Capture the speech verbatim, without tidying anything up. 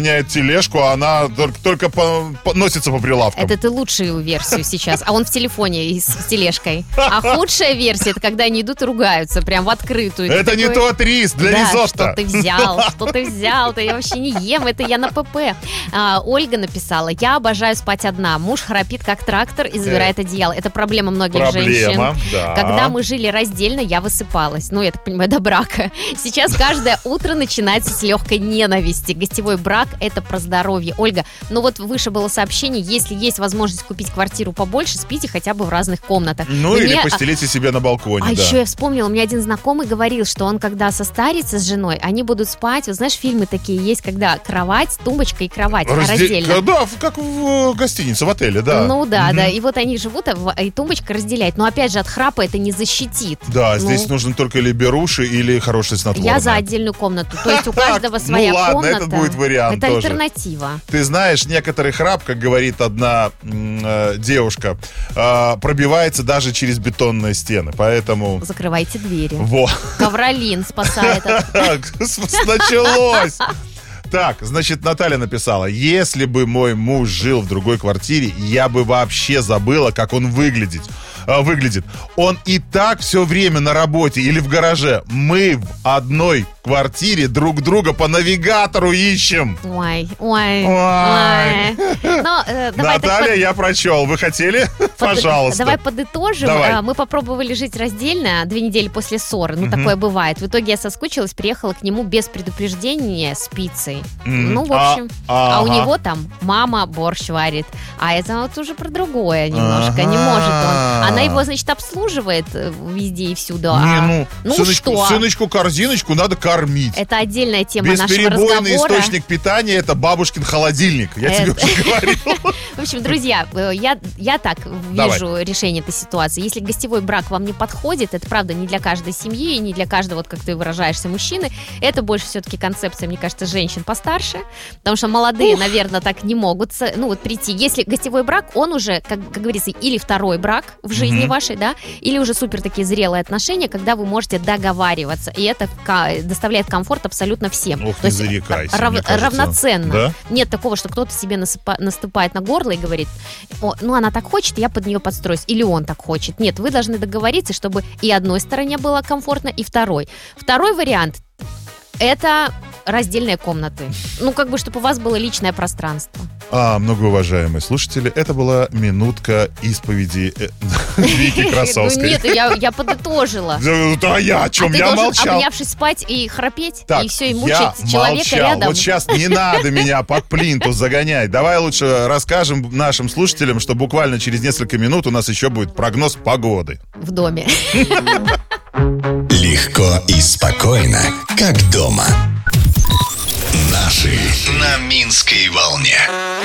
гоняет тележку, а она только, только по, по, носится по прилавкам. Это ты лучшую версию сейчас. А он в телефоне и с, с тележкой. А худшая версия, это когда они идут и ругаются прям в открытую. Это не такой... тот рис для да, ризотто. Что ты взял, что ты взял, я вообще не ем, это я на ПП. А, Ольга написала: я обожаю спать одна. Муж храпит как трактор и забирает одеяло. Это проблема многих Проблема, женщин. Да. Когда мы жили раздельно, я высыпалась. Ну, я так понимаю, до брака. Сейчас каждое утро начинается с легкой ненависти. Гостевой брак – это про здоровье. Ольга, ну вот выше было сообщение, если есть возможность купить квартиру побольше, спите хотя бы в разных комнатах. Ну, Мне... или постелите себе на балконе, А да. еще я вспомнила, у меня один знакомый говорил, что он, когда состарится с женой, они будут спать, вот знаешь, фильмы такие есть, когда кровать, тумбочка и кровать Разде... раздельно. Да, как в гостинице, в отеле, да. Ну да, угу. да, и вот они живут, и тумбочка разделяет. Но опять же, от храпа это не защитит. Да, ну, здесь нужен только или беруши, или хорошее снотворное. Я за отдельную комнату, то есть у каждого своя комната. Ну ладно, комната. этот будет вариант Это тоже. альтернатива. Ты знаешь, некоторый храп, как говорит одна э, девушка, э, пробивается даже через бетонные стены, поэтому... Закрывайте двери. Во. Ковролин спасает от... Началось! Так, значит, Наталья написала: если бы мой муж жил в другой квартире, я бы вообще забыла, как он выглядит. Э, выглядит. Он и так все время на работе или в гараже. Мы в одной квартире друг друга по навигатору ищем. Ой, ой, Ой. ой. Но, э, давай Наталья, так я прочел. Вы хотели? под... Пожалуйста. Давай подытожим. Давай. Мы попробовали жить раздельно две недели после ссоры. Ну, Мгм. такое бывает. В итоге я соскучилась, приехала к нему без предупреждения с пиццей. М, Ну, в а- общем. А, у ага. него там мама борщ варит. А это вот уже про другое немножко. Не Ага. может он. Она его, значит, обслуживает э, везде и всюду. Не, а... ну, ну сыночку, что? сыночку корзиночку надо кормить. Это отдельная тема нашего Бесперебойный разговора. источник питания — это бабушкин холодильник. Я тебе Это- уже говорил. В общем, друзья, э, я, я так Давай. вижу решение этой ситуации. Если гостевой брак вам не подходит, это правда не для каждой семьи и не для каждого, вот как ты выражаешься, мужчины. Это больше все-таки концепция, мне кажется, женщин постарше. Потому что молодые, Ух. наверное, так не могут с- ну, вот прийти. Если гостевой брак, он уже, как, как говорится, или второй брак в жизни Мгм. вашей, да, или уже супер такие зрелые отношения, когда вы можете договариваться. И это ка- доставляет комфорт абсолютно всем. Ох, То не есть зарекайся, рав- мне кажется. равноценно. Да? Нет такого, что кто-то себе насыпа- наступает на горло и говорит: О, ну она так хочет, я под нее подстроюсь. Или он так хочет. Нет, вы должны договориться, чтобы и одной стороне было комфортно, и второй. Второй вариант – это раздельные комнаты. Ну, как бы, чтобы у вас было личное пространство. А, многоуважаемые слушатели, это была минутка исповеди э, Вики Ну Красовской. нет, я, я подытожила. Да, да я о чем? А ты Я должен, молчал. обнявшись, спать и храпеть, Так, и все, и я мучить человека молчал. рядом. Вот сейчас не надо меня под плинтус загонять. Давай лучше расскажем нашим слушателям, что буквально через несколько минут у нас еще будет прогноз погоды. В доме. Легко и спокойно, как дома. Наши на Минской волне.